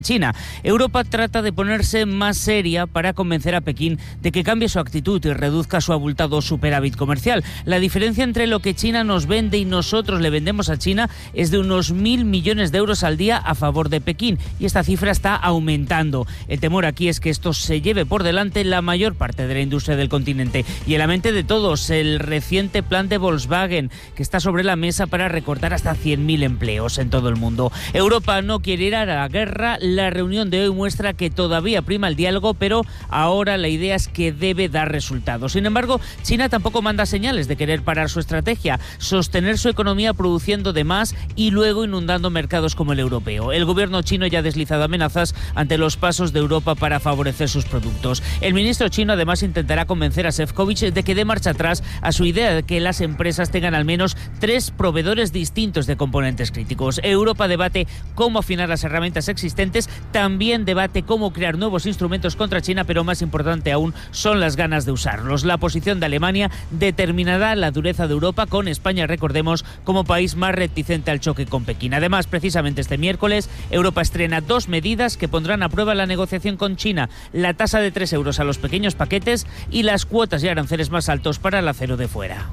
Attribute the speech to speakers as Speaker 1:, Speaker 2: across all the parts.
Speaker 1: China. Europa trata de ponerse más seria para convencer a Pekín de que cambie su actitud y reduzca su abultado superávit comercial. La diferencia entre lo que China nos vende y nosotros le vendemos a China es de unos 1.000 millones de euros al día a favor de Pekín, y esta cifra está aumentando. El temor aquí es que esto se lleve por delante la mayor parte de la industria del continente. Y en la mente de todos, el reciente plan de Volkswagen, que está sobre la mesa para recortar hasta 100.000 empleos en todo el mundo. Europa no quiere ir a la guerra. La reunión de hoy muestra que todavía prima el diálogo, pero ahora la idea es que debe dar resultados. Sin embargo, China tampoco manda señales de querer parar su estrategia, sostener su economía produciendo de más y luego inundando mercados como el europeo. El gobierno chino ya ha deslizado amenazas ante los pasos de Europa para favorecer sus productos. El ministro chino además intentará convencer a Šefčovič de que dé marcha atrás a su idea de que las empresas tengan al menos 3 proveedores distintos de componentes críticos. Europa debate cómo afinar las herramientas existentes, también debate cómo crear nuevos instrumentos contra China, pero más importante aún son las ganas de usarlos. La posición de Alemania determinará la dureza de Europa, con España, recordemos, como país más reticente al choque con Pekín. Además, precisamente este miércoles, Europa estrena 2 medidas que pondrán a prueba la negociación con China: la tasa de 3 euros a los pequeños paquetes y las cuotas y aranceles más altos para el acero de fuera.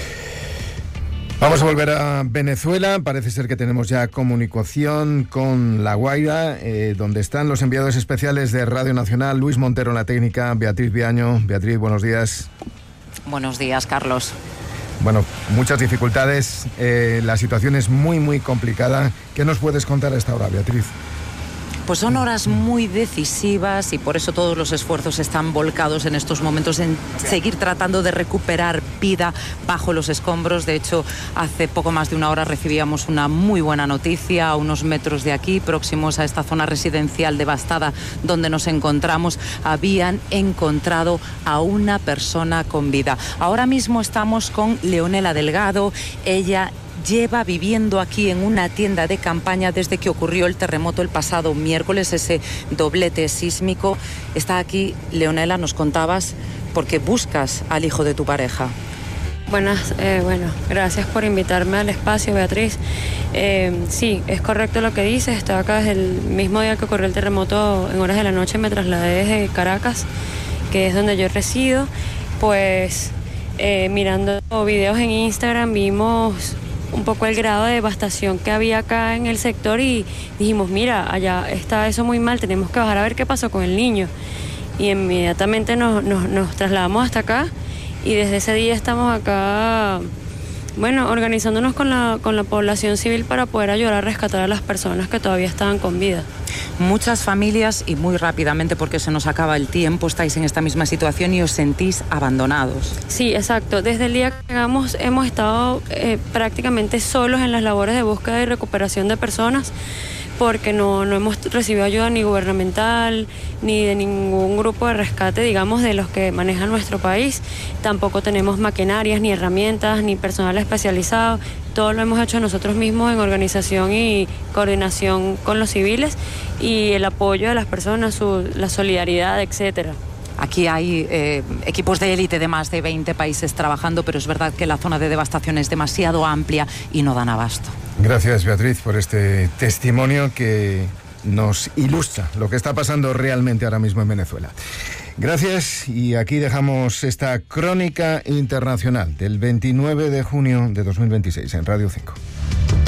Speaker 2: Vamos a volver a Venezuela. Parece ser que tenemos ya comunicación con La Guaira, donde están los enviados especiales de Radio Nacional, Luis Montero en la técnica, Beatriz Viaño. Beatriz, buenos días.
Speaker 3: Buenos días, Carlos.
Speaker 2: Bueno, muchas dificultades, la situación es muy complicada. ¿Qué nos puedes contar a esta hora, Beatriz?
Speaker 3: Pues son horas muy decisivas y por eso todos los esfuerzos están volcados en estos momentos en seguir tratando de recuperar vida bajo los escombros. De hecho, hace poco más de una hora recibíamos una muy buena noticia. A unos metros de aquí, próximos a esta zona residencial devastada donde nos encontramos, habían encontrado a una persona con vida. Ahora mismo estamos con Leonela Delgado. Ella lleva viviendo aquí en una tienda de campaña desde que ocurrió el terremoto el pasado miércoles, ese doblete sísmico. Está aquí, Leonela, nos contabas, porque buscas al hijo de tu pareja.
Speaker 4: Buenas, gracias por invitarme al espacio, Beatriz. Sí, es correcto lo que dices. Estaba acá desde el mismo día que ocurrió el terremoto, en horas de la noche me trasladé desde Caracas, que es donde yo resido. Pues mirando videos en Instagram vimos un poco el grado de devastación que había acá en el sector y dijimos, mira, allá está eso muy mal, tenemos que bajar a ver qué pasó con el niño. Y inmediatamente nos trasladamos hasta acá y desde ese día estamos acá, organizándonos con la población civil para poder ayudar a rescatar a las personas que todavía estaban con vida.
Speaker 3: Muchas familias, y muy rápidamente porque se nos acaba el tiempo, estáis en esta misma situación y os sentís abandonados.
Speaker 4: Sí, exacto. Desde el día que llegamos hemos estado prácticamente solos en las labores de búsqueda y recuperación de personas, porque no hemos recibido ayuda ni gubernamental ni de ningún grupo de rescate, digamos, de los que manejan nuestro país. Tampoco tenemos maquinarias, ni herramientas, ni personal especializado. Todo lo hemos hecho nosotros mismos en organización y coordinación con los civiles y el apoyo de las personas, la solidaridad, etcétera.
Speaker 3: Aquí hay equipos de élite de más de 20 países trabajando, pero es verdad que la zona de devastación es demasiado amplia y no dan abasto.
Speaker 2: Gracias, Beatriz, por este testimonio que nos ilustra lo que está pasando realmente ahora mismo en Venezuela. Gracias, y aquí dejamos esta crónica internacional del 29 de junio de 2026 en Radio 5.